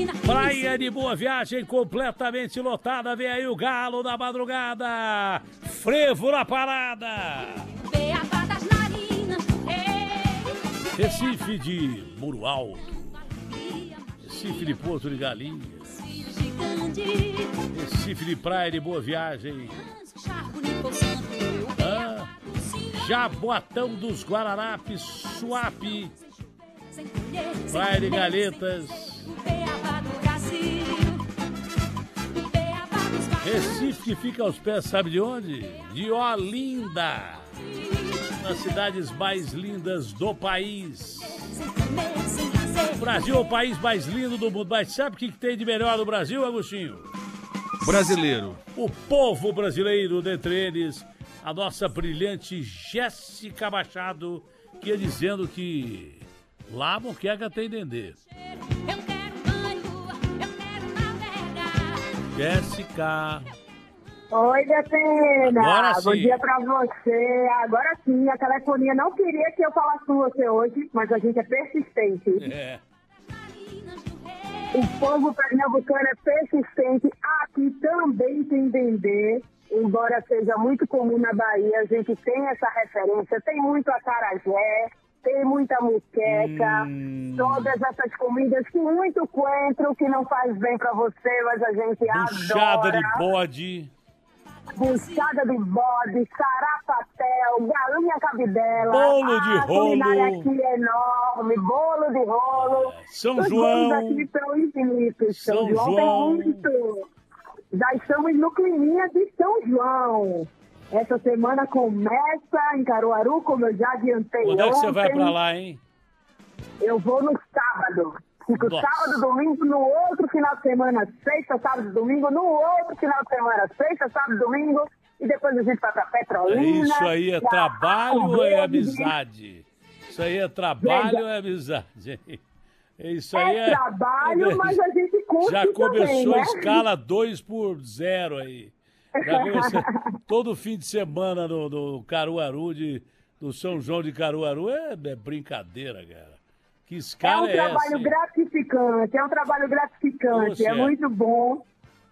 Praia de Boa Viagem completamente lotada. Vem aí o Galo da madrugada. Frevo na parada. Recife de Muro Alto. Recife de Porto de Galinha. Recife de Praia de Boa Viagem. Jaboatão dos Guararapes, Suape. Praia de Galhetas. Recife, que fica aos pés, sabe de onde? De Olinda. Uma das cidades mais lindas do país. O Brasil é o país mais lindo do mundo. Mas sabe o que tem de melhor no Brasil, Agostinho? Brasileiro. O povo brasileiro, dentre eles, a nossa brilhante Jéssica Machado, que ia dizendo que lá Moquega tem dendê. Jéssica. Oi, Defena. Agora sim. Bom dia pra você. Agora sim, a telefonia não queria que eu falasse com você hoje, mas a gente é persistente. É. O povo pernambucano é persistente. Aqui também tem dendê. Embora seja muito comum na Bahia, a gente tem essa referência. Tem muito acarajé, tem muita muqueca, todas essas comidas que muito coentro, que não faz bem pra você, mas a gente Buchada adora. de bode. Buchada de bode, sarapatel, galinha cabidela. Bolo de a culinária rolo. aqui é enorme, bolo de rolo. São Os João. bolos aqui são infinitos. São João. tem muito. Já estamos no climinha de São João. Essa semana começa em Caruaru, como eu já adiantei Quando é que você ontem. vai pra lá, hein? Eu vou no sábado. Fico Nossa. sábado, domingo, no outro final de semana, sexta, sábado, domingo, no outro final de semana, sexta, sábado, domingo, e depois a gente vai pra Petrolina. Isso aí é pra trabalho Arco ou é Verde. amizade? Isso aí é trabalho ou é amizade? Isso aí É trabalho, mas a gente curte já começou também, né? a escala 2-0 aí. Já começou, todo fim de semana no Caruaru, do São João de Caruaru, é brincadeira, cara. Que É um escala é trabalho essa? Hein? gratificante, é um trabalho gratificante, Poxa. é muito bom.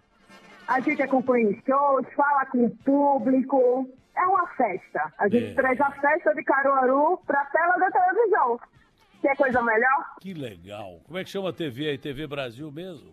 A gente acompanha os shows, fala com o público, é uma festa. A gente traz a festa de Caruaru pra tela da televisão. Quer coisa melhor? Que legal. Como é que chama a TV aí? TV Brasil mesmo?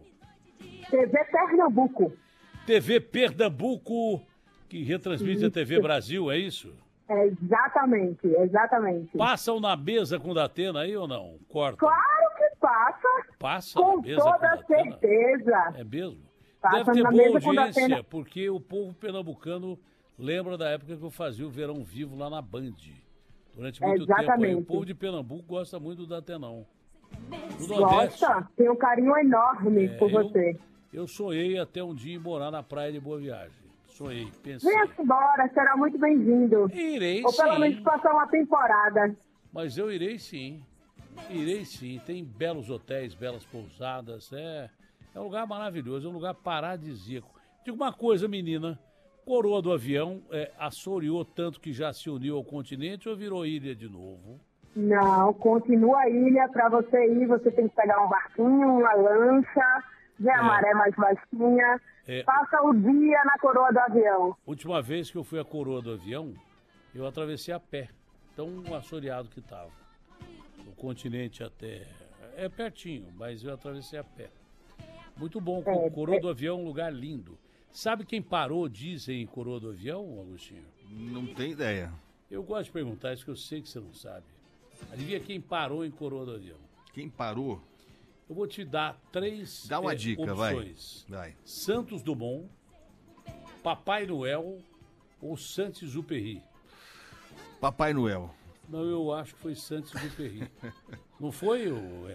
TV Pernambuco. TV Pernambuco, que retransmite a TV Brasil, é isso? É, exatamente, exatamente. Passam na mesa com o Datena aí ou não? Corta. Claro que passa. Passa na Com mesa com o toda Datena? certeza. É mesmo? Passa Deve ter na boa mesa com o audiência, Datena. porque o povo pernambucano lembra da época que eu fazia o Verão Vivo lá na Band. Durante muito tempo aí. Exatamente. O povo de Pernambuco gosta muito do Datenão. Do Nordeste, Gosta? Tem um carinho enorme por eu- você. eu sonhei até um dia em morar na Praia de Boa Viagem. Sonhei, pensei. Venha-se embora, será muito bem-vindo. Irei Ou pelo sim. menos passar uma temporada. Mas eu irei sim. Irei sim. Tem belos hotéis, belas pousadas. É um lugar maravilhoso, é um lugar paradisíaco. Digo uma coisa, menina. Coroa do Avião assoreou tanto que já se uniu ao continente ou virou ilha de novo? Não, continua a ilha. Para você ir, você tem que pegar um barquinho, uma lancha, ver a maré mais baixinha. Passa o dia na Coroa do Avião. Última vez que eu fui à Coroa do Avião, eu atravessei a pé. Tão assoreado que estava. O continente até... É pertinho, mas eu atravessei a pé. Muito bom. Coroa do Avião é um lugar lindo. Sabe quem parou, dizem, em Coroa do Avião, Agostinho? Não tem ideia. Eu gosto de perguntar isso, que eu sei que você não sabe. Adivinha quem parou em Coroa do Avião? Quem parou? Eu vou te dar 3 Dá uma dica, opções. vai. Santos Dumont, Papai Noel ou Saint-Exupéry? Papai Noel. Não, eu acho que foi Saint-Exupéry. Não foi o...